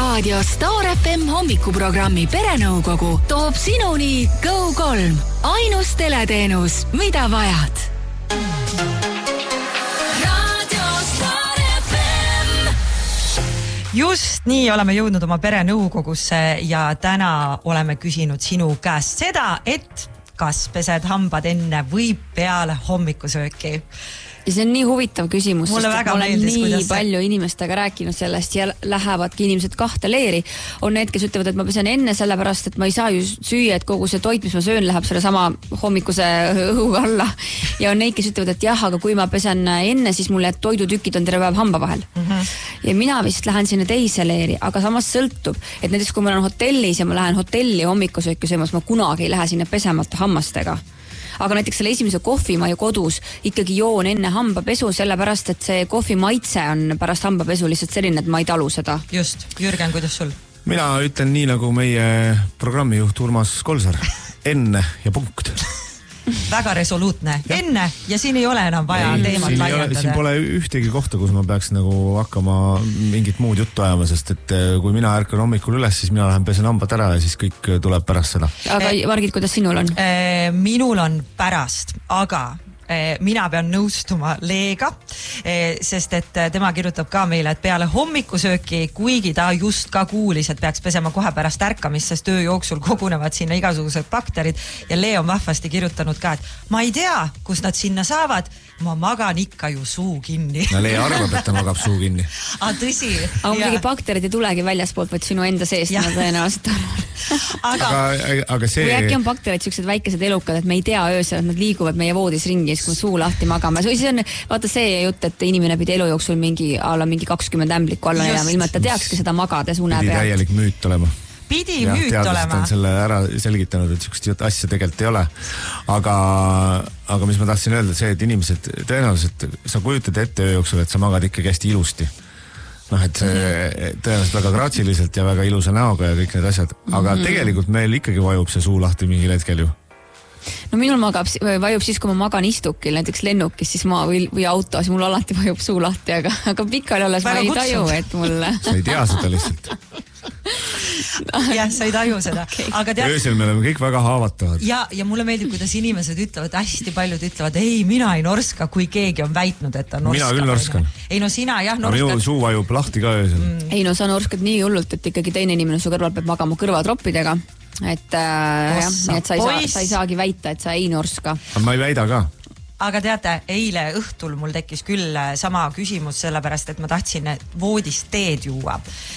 Raadio Star FM hommikuprogrammi Perenõukogu toob sinuni Go3. Ainus teleteenus, mida vajad. Just nii oleme jõudnud oma perenõukogusse ja täna oleme küsinud sinu käest seda, et kas pesed hambad enne või peale hommikusööki. Ja see on nii huvitav küsimus, sest ma olen nii palju inimestega rääkinud sellest ja lähevadki inimesed kahte leeri. On need, kes ütlevad, et ma pesen enne sellepärast, et ma ei saa ju süüa, et kogu see toit, mis ma söön, läheb selle sama hommikuse õhuga alla. Ja on neid, kes ütlevad, et jah, aga kui ma pesen enne, siis mulle toidutükid on terve päev hamba vahel. Ja mina vist lähen sinna teise leeri, aga samas sõltub, et näiteks kui ma olen hotellis ja ma lähen hotelli hommikusööki söömas, ma kunagi ei lähe sinna pesemata hammastega. Aga näiteks selle esimese kohvi ma ju kodus ikkagi joon enne hambapesu, sellepärast, et see kohvi maitse on pärast hambapesu lihtsalt selline, et ma ei talu seda. Just. Jürgen, kuidas sul? Mina ütlen nii nagu meie programmijuht Urmas Kolsar. Enne ja punkt. Väga resoluutne. Enne ja siin ei ole enam vaja teemat laiendada. Siin pole ühtegi kohta, kus ma peaks nagu hakkama mingit muud juttu ajama, sest et kui mina ärkan hommikul üles, siis mina lähen pesen hambad ära ja siis kõik tuleb pärast seda. Aga Margit, kuidas sinul on? Minul on pärast, aga mina pean nõustuma Leega, sest et tema kirjutab ka meile, et peale hommikusööki, kuigi ta just ka kuulis, et peaks pesema kohe pärast ärkamist, sest töö jooksul kogunevad sinna igasugused bakterid ja Lee on vahvasti kirjutanud ka, et ma ei tea, kus nad sinna saavad, ma magan ikka ju suu kinni. No Lee arvab, et ta magab suu kinni. Tõsi. Aga muidugi bakterid ei tulegi väljaspoolt, vaid sinu enda seest, ma tõenäoliselt arvan. Aga see... Või äkki on bakterid siuksed väikesed elukad, et me ei tea öösel, et nad liiguvad meie voodis ringi, kui suu lahti magama. Siis on, vaata see jutt, et inimene pidi elu jooksul mingi 20 ämblikku alla elama, ilma et ta teakski seda magades une pealt. Pidi täielik müüt olema. Pidi müüt olema. Teadlased on selle ära selgitanud, et siukest asja tegelikult ei ole. Aga mis ma tahtsin öelda, see, et inimesed tõenäoliselt, sa kujutad ette öö jooksul, et sa magad ikkagi hästi ilusti. Et tõenäoliselt väga graatsiliselt ja väga ilusa näoga ja kõik need asjad. Aga tegelikult meil ikkagi vajub see suu lahti mingil hetkel ju. No minul vajub siis, kui ma magan istukil, näiteks lennukis siis või autos, mul alati vajub suu lahti, aga pikali olles ma ei taju, et mulle... Sa ei tea seda lihtsalt. Jah, sa ei taju seda. Aga öösel me oleme kõik väga haavatavad. Ja mulle meeldib, kuidas inimesed ütlevad, hästi paljud ütlevad, ei, mina ei norska, kui keegi on väitnud, et ta norska. Mina küll norskan. Ei, no sina jah norskad. Minu suu vajub lahti ka öösel. Ei, no sa norskad nii hullult, et ikkagi teine inimene su kõrval peab magama kõrvatroppidega. Et sa ei saagi väita, et sa ei norska. Ma ei väida ka. Aga teate, eile õhtul mul tekkis küll sama küsimus, sellepärast, et ma tahtsin voodist teed juua.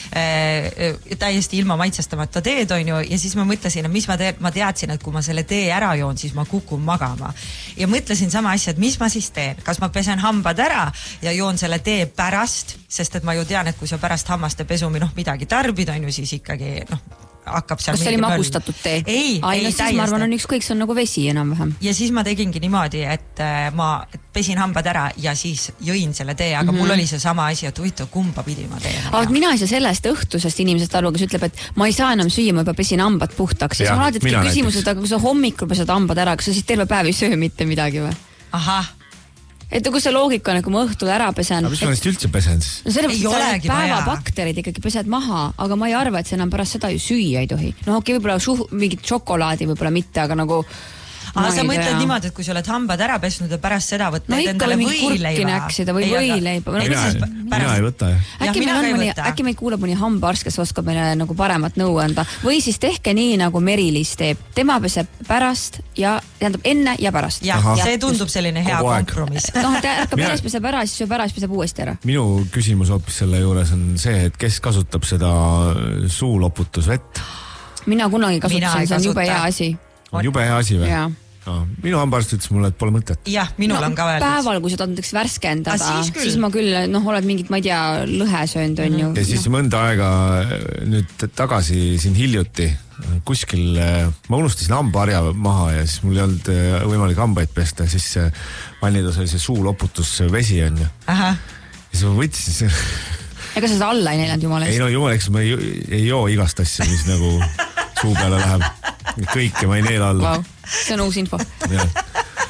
Täiesti ilma maitsestamata teed on ju, ja siis ma mõtlesin, et mis ma teadsin, et kui ma selle tee ära joon, siis ma kukun magama. Ja mõtlesin sama asja, et mis ma siis teen? Kas ma pesen hambad ära ja joon selle tee pärast, sest et ma ju tean, et kui sa pärast hammaste pesumi midagi tarbid on ju, siis ikkagi hakkab seal... Kas see oli magustatud tee? Ei, siis ma arvan, on ükskõik, see on nagu vesi enam-vähem. Ja siis ma tegingi niimoodi, et ma pesin hambad ära ja siis jõin selle tee, aga mul oli see sama asi, et huvitav, kumba pidi ma teen. Aga mina ei saa sellest õhtusest inimesest aru, kes ütleb, et ma ei saa enam süüa, ma juba pesin hambad puhtaks. Ja ma alati küsimus, et kui sa hommikul pesad hambad ära, kas sa siis terve päev ei söö mitte midagi või? Ahah. Et kus see loogika on, kui ma õhtul ära pesen. Aga mis ma neist üldse pesen siis? No sellepärast, et sa päevabakterid ikkagi pesed maha, aga ma ei arva, et see enam pärast seda ju süüa ei tohi. No okei, võib-olla mingit šokolaadi võib-olla mitte, aga nagu... Aga sa mõtled niimoodi, et kui sa oled hambad ära pesnud ja pärast seda võtta endale võileiva. Või võileiba. Mina ei võta. Äkki meid kuulab mõni hambaarst, kes oskab meile nagu paremat nõu anda. Või siis tehke nii, nagu Merilis teeb. Tema peseb pärast ja tähendab enne ja pärast. Jah, see tundub selline hea kompromiss. Ärkab üles, peseb ära, siis sööb ära, siis peseb uuesti ära. Minu küsimus hoopis selle juures on see, et kes kasutab seda suuloputusvett? Mina kunagi kasutasin, see on jube hea asi. On jube hea asi või? Jaa. Minu hambaarst ütles mulle, et pole mõtet. Jah, minul on ka öeldud. Päeval, kui sa tandeks värskendada, siis ma küll, oled mingit, ma ei tea, lõhe söönd on ju. Ja siis mõnda aega nüüd tagasi siin hiljuti kuskil, ma unustasin hambaharja maha ja siis mul ei olnud võimalik hambaid pesta, siis valnidas oli see suuloputusvesi on ju. Ja siis ma võtsin see... Ega sa seda alla ei neljanud jumalest? Ei no jumaleks, ma ei joo igast asja, mis nagu suu peale läheb. Kõike ma ei neela alla. Wow. See on uus info.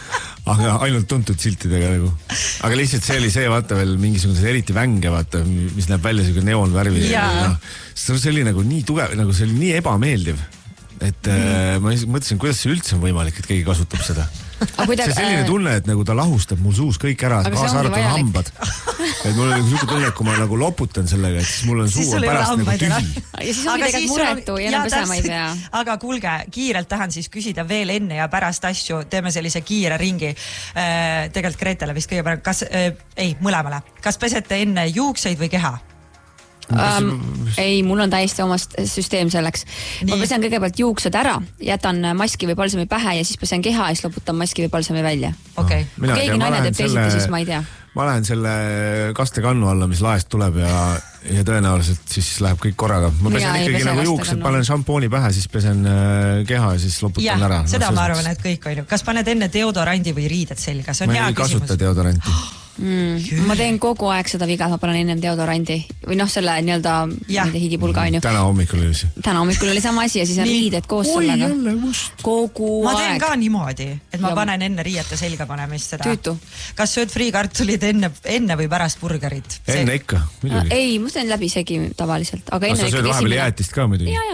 aga ainult tuntud siltidega nagu. Aga lihtsalt see oli see, vaata veel mingisugune eriti vänge, vaata, mis näeb välja selline neoonvärvi. See oli nagu nii tugev, nagu see oli nii ebameeldiv, et ma mõtlesin, kuidas see üldse on võimalik, et keegi kasutab seda. See selline tunne, et nagu ta lahustab mul suus kõik ära, kaasa arvatud hambad. Et mul on nagu suuke tunne, et kui ma nagu loputan sellega, et siis mul on suu pärast nagu tühi. Ja siis ongi tegelikult muretu ja enam pesema ei pea. Aga kuulge, kiirelt tahan siis küsida veel enne ja pärast asju, teeme sellise kiire ringi. Tegelikult Gretele vist kõige parem, mõlemale. Kas pesete enne juukseid või keha? Ei, mul on täiesti omast süsteem selleks. Ma pesen kõigepealt juuksed ära, jätan maski või palsami pähe ja siis pesen keha ja siis loputan maski või palsami välja. Okay. Kui keegi naine teeb teisiti, siis ma ei tea. Ma lähen selle kastekannu alla, mis laest tuleb ja tõenäoliselt siis läheb kõik korraga. Ma pesen ikkagi nagu juuksed, panen šampooni pähe, siis pesen keha ja siis loputan ära. Seda ma arvan, et kõik on ju. Kas paned enne deodorandi või riided selga? See on hea küsimus. Ma ei kasuta deodoranti. Ma teen kogu aeg seda viga, ma panen ennem deodorandi või selle nii-öelda higipulga on ju. Täna hommikul oli sama asi ja siis on riided koos sellega. Kogu aeg. Ma teen ka niimoodi, et ma panen enne riiete selga panemist seda. Tüütu. Kas sööd friikartulid enne või pärast burgerit? Enne ikka, muidugi. Ei, ma teen läbi segi tavaliselt. Aga sa sööd vahepeal jäätist ka muidugi?